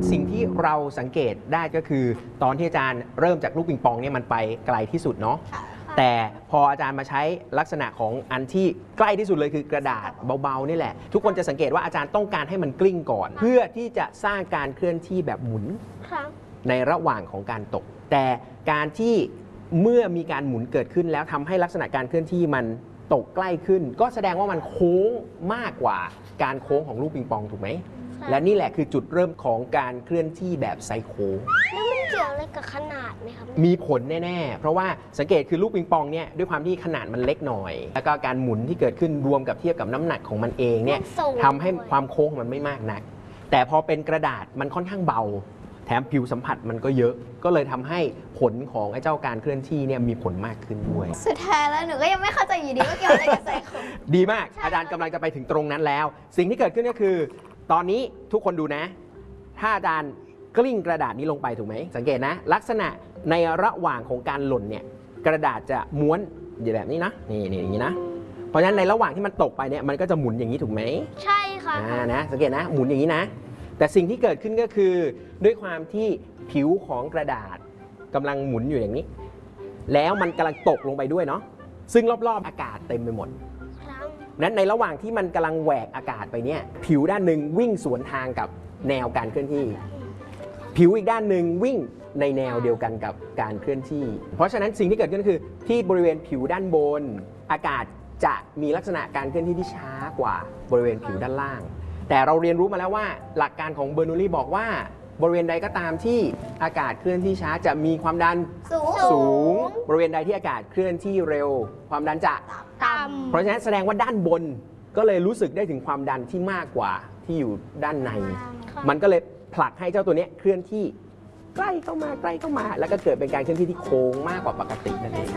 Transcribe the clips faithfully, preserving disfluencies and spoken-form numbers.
สิ่งที่เราสังเกตได้ก็คือตอนที่อาจารย์เริ่มจากลูกปิงปองเนี่ยมันไปไกลที่สุดเนาะแต่พออาจารย์มาใช้ลักษณะของอันที่ใกล้ที่สุดเลยคือกระดาษเบาๆนี่แหละทุกคนจะสังเกตว่าอาจารย์ต้องการให้มันกลิ้งก่อน เพื่อที่จะสร้างการเคลื่อนที่แบบหมุนในระหว่างของการตกแต่การที่เมื่อมีการหมุนเกิดขึ้นแล้วทำให้ลักษณะการเคลื่อนที่มันตกใกล้ขึ้นก็แสดงว่ามันโค้งมากกว่าการโค้งของลูกปิงปองถูกไหมและนี่แหละคือจุดเริ่มของการเคลื่อนที่แบบไซโค้งแล้วมันเกี่ยวอะไรกับขนาดไหมครับมีผลแน่ๆเพราะว่าสังเกตคือลูกปิงปองเนี่ยด้วยความที่ขนาดมันเล็กหน่อยแล้วก็การหมุนที่เกิดขึ้นรวมกับเทียบกับน้ำหนักของมันเองเนี่ยทำให้ความโค้งมันไม่มากนักแต่พอเป็นกระดาษมันค่อนข้างเบาแถมผิวสัมผัสมันก็เยอะก็เลยทำให้ผลของไอ้เจ้าการเคลื่อนที่เนี่ยมีผลมากขึ้นด้วยสุดท้ายแล้วหนูก็ยังไม่เข้าใจอยู่ดีว่าเกี่ยวอะไรกับไซโค้งดีมากอาจารย์กำลังจะไปถึงตรงนั้นแล้วสิ่งที่เกิดขึ้นก็คือตอนนี้ทุกคนดูนะถ้าอาจารย์กลิ้งกระดาษนี้ลงไปถูกไหมสังเกตนะลักษณะในระหว่างของการหล่นเนี่ยกระดาษจะม้วนอยู่แบบนี้นะนี่นี่อย่างนี้นะเพราะฉะนั้นในระหว่างที่มันตกไปเนี่ยมันก็จะหมุนอย่างนี้ถูกไหมใช่ค่ะอ่านะสังเกตนะหมุนอย่างนี้นะแต่สิ่งที่เกิดขึ้นก็คือด้วยความที่ผิวของกระดาษกำลังหมุนอยู่อย่างนี้แล้วมันกำลังตกลงไปด้วยเนาะซึ่งรอบๆอากาศเต็มไปหมดนั้นในระหว่างที่มันกำลังแหวกอากาศไปเนี่ยผิวด้านหนึ่งวิ่งสวนทางกับแนวการเคลื่อนที่ผิวอีกด้านหนึ่งวิ่งในแนวเดียวกันกับการเคลื่อนที่เพราะฉะนั้นสิ่งที่เกิดขึ้นคือที่บริเวณผิวด้านบนอากาศจะมีลักษณะการเคลื่อนที่ที่ช้ากว่าบริเวณผิวด้านล่างแต่เราเรียนรู้มาแล้วว่าหลักการของเบอร์นูลลี่บอกว่าบริเวณใดก็ตามที่อากาศเคลื่อนที่ช้าจะมีความดันสูงสูงบริเวณใดที่อากาศเคลื่อนที่เร็วความดันจะต่ำเพราะฉะนั้นแสดงว่าด้านบนก็เลยรู้สึกได้ถึงความดันที่มากกว่าที่อยู่ด้านในมันก็เลยผลักให้เจ้าตัวนี้เคลื่อนที่ใกล้เข้ามาใกล้เข้ามาแล้วก็เกิดเป็นการเคลื่อนที่ที่โค้งมากกว่าปกตินั่นเอง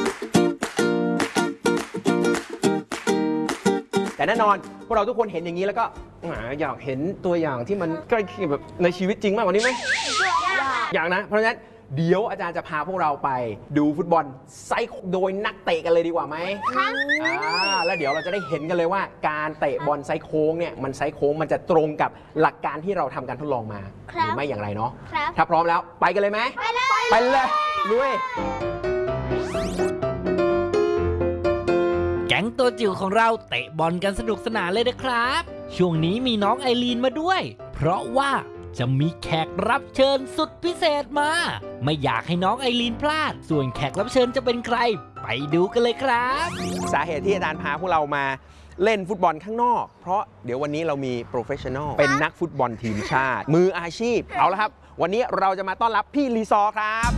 แต่แน่นอนพวกเราทุกคนเห็นอย่างนี้แล้วก็อยากเห็นตัวอย่างที่มันใกล้เคียงแบบในชีวิตจริงมากกว่านี้ไหมอยากนะเพราะฉะนั้นเดี๋ยวอาจารย์จะพาพวกเราไปดูฟุตบอลไซโค้งโดยนักเตะกันเลยดีกว่าไหมอ่าแล้วเดี๋ยวเราจะได้เห็นกันเลยว่าการเตะบอลไซโค้งเนี่ยมันไซโค้งมันจะตรงกับหลักการที่เราทำการทดลองมาหรือไม่อย่างไรเนาะถ้าพร้อมแล้วไปกันเลยไหมไปเลยไปเลยลุยแก๊งตัวจิ๋วของเราเตะบอลกันสนุกสนานเลยนะครับช่วงนี้มีน้องไอรีนมาด้วยเพราะว่าจะมีแขกรับเชิญสุดพิเศษมาไม่อยากให้น้องไอรีนพลาดส่วนแขกรับเชิญจะเป็นใครไปดูกันเลยครับสาเหตุที่อาจารย์พาพวกเรามาเล่นฟุตบอลข้างนอกเพราะเดี๋ยววันนี้เรามีโปรเฟชชั่นอลเป็นนักฟุตบอลทีมชาติมืออาชีพเอาละครับวันนี้เราจะมาต้อนรับพี่ลีซอร์ครับ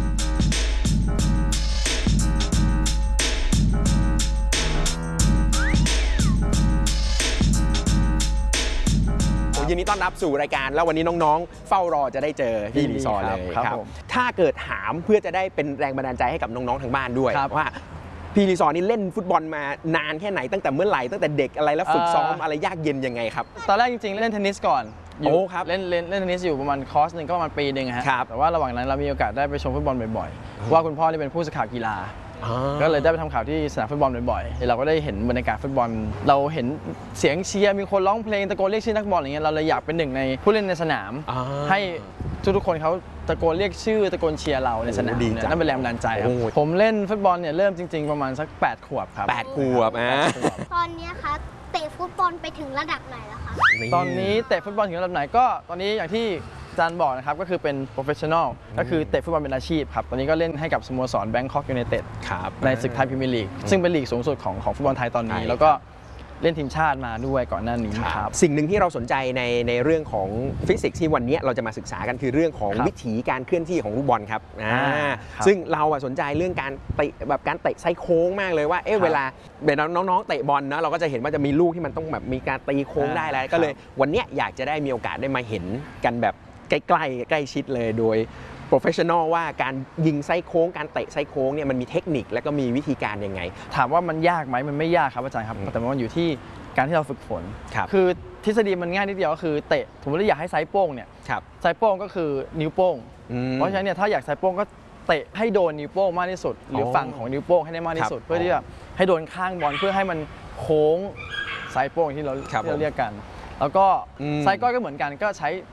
ยินดีต้อนรับสู่รายการแล้ววันนี้น้องๆเฝ้ารอจะได้เจอพี่ลีซอร์เลยครับถ้าเกิดถามเพื่อจะได้เป็นแรงบันดาลใจให้กับน้องๆทางบ้านด้วยว่าพี่ลีซอร์นี่เล่นฟุตบอลมานานแค่ไหนตั้งแต่เมื่อไหร่ตั้งแต่เด็กอะไรแล้วฝึกซ้อมอะไรยากเย็นยังไงครับตอนแรกจริงๆเล่นเทนนิสก่อนโอ้ครับเล่นเล่นเล่นเทนนิสอยู่ประมาณคอร์สหนึ่งก็ประมาณปีหนึ่งครับแต่ว่าระหว่างนั้นเรามีโอกาสได้ไปชมฟุตบอลบ่อยๆว่าคุณพ่อนี่เป็นผู้สื่อข่าวกีฬาก็เลยได้ไปทำข่าวที่สนามฟุตบอลบ่อยๆเราก็ได้เห็นบรรยากาศฟุตบอลเราเห็นเสียงเชียร์มีคนร้องเพลงตะโกนเรียกชื่อนักบอลอย่างเงี้ยเราเลยอยากเป็นหนึ่งในผู้เล่นในสนามให้ทุกๆคนเขาตะโกนเรียกชื่อตะโกนเชียร์เราในสนามเนี่ยนั่นเป็นแรงบันดาลใจครับผมเล่นฟุตบอลเนี่ยเริ่มจริงๆประมาณสักแปดขวบครับแปดขวบอ่ะตอนนี้คะเตะฟุตบอลไปถึงระดับไหนแล้วคะตอนนี้เตะฟุตบอลถึงระดับไหนก็ตอนนี้อย่างที่อาจารย์บอกนะครับก็คือเป็น professional ก็คือเตะฟุตบอลเป็นอาชีพครับตอนนี้ก็เล่นให้กับสโมสร Bangkok United ในศึกไทยพรีเมียร์ลีกซึ่งเป็นลีกสูงสุดของของฟุตบอลไทยตอนนี้แล้วก็เล่นทีมชาติมาด้วยก่อนหน้านี้ครับสิ่งหนึ่งที่เราสนใจในในเรื่องของฟิสิกส์ที่วันนี้เราจะมาศึกษากันคือเรื่องของวิถีการเคลื่อนที่ของลูกบอลครับซึ่งเราสนใจเรื่องการเตะแบบการเตะไซโค้งมากเลยว่าเอ๊ะเวลาเวลาน้องๆเตะบอลนะเราก็จะเห็นว่าจะมีลูกที่มันต้องแบบมีการตีโค้งได้แล้วก็เลยวันนี้อยากจะได้มีโอกาสได้มาเห็นกันแบบใกล้ๆใกล้ชิดเลยโดยโปรเฟชชั่นอลว่าการยิงไซโค้งการเตะไซโค้งเนี่ยมันมีเทคนิคและก็มีวิธีการยังไงถามว่ามันยากไหมมันไม่ยากครับอาจารย์ครับแต่มันอยู่ที่การที่เราฝึกฝนคือทฤษฎีมันง่ายนิดเดียวก็คือเตะสมมติว่าอยากให้ไซโป้งเนี่ยไซโป้งก็คือนิ้วโป้งเพราะฉะนั้นเนี่ยถ้าอยากไซโป้งก็เตะให้โดนนิ้วโป้งมากที่สุดหรือฝั่งของนิ้วโป้งให้ได้มากที่สุดเพื่อที่จะให้โดนข้างบอลเพื่อให้มันโค้งไซโป้งที่เราที่เราเรียกกันแล้วก็ไซก้อยก็เหมือนกันก็ใช้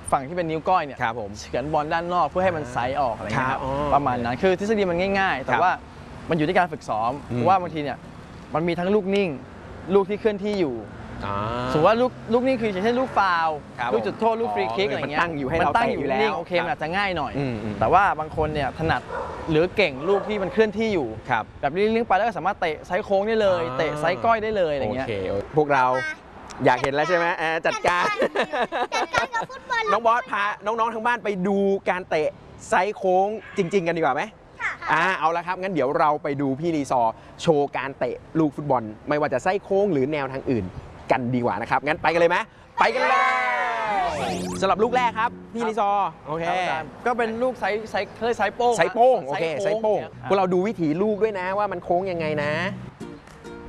ฝั่งที่เป็นนิ้วก้อยเนี่ยครับผมเฉือนบอลด้านนอกเพื่อให้มันไซส์ออกอะไรเงี้ยคครัรับบ อ๋อประมาณนั้นคือทฤษฎีมันง่าย ๆ แต่ครับว่ามันอยู่ที่การฝึกซ้อมอืมเพราะว่าบางทีเนี่ยมันมีทั้งลูกนิ่ง ลูกที่เคลื่อนที่อยู่อ่าสมมติว่าลูกลูกนิ่งคืออย่างเช่นลูกฟาวล์ครับลูกจุดโทษลูกอ๋อฟรีคิกคืออะไรเงี้ยมันตั้งอยู่ให้มันเราตั้งเตะอยู่อยู่แล้วนิ่งโอเคครับมันอาจจะง่ายหน่อยอืมอืมแต่ว่าบางคนเนี่ยถนัดหรือเก่งลูกที่มันเคลื่อนที่อยู่ครับแบบนี้ลิงก์ไปแล้วก็สามารถเตะไซส์โค้งได้เลยอ่าเตะไซส์ก้อยได้เลยอะไรเงี้ยโอเคพวกเราอยากเห็นแล้วใช่ไหมอ่าจัดการจัดการกับฟุตบอลน้องบอสพาน้องๆทางบ้านไปดูการเตะไซส์โค้งจริง ๆ กันดีกว่าไหมค่ะอ่าเอาละครับงั้นเดี๋ยวเราไปดูพี่รีซอร์โชว์การเตะลูกฟุตบอล ไม่ว่าจะไซส์โค้งหรือแนวทางอื่นกันดีกว่านะครับงั้นไปกันเลยไหมไปกันเลยสำหรับลูกแรกครับพี่รีซอร์โอเคครับอาจารย์ก็เป็นลูกไซส์ไซส์เคยไซส์โป้งไซส์โป้งโอเคไซไซส์โป้งเนี่ยพวกเราดูวิถีลูกด้วยนะว่ามันโค้งยังไงนะ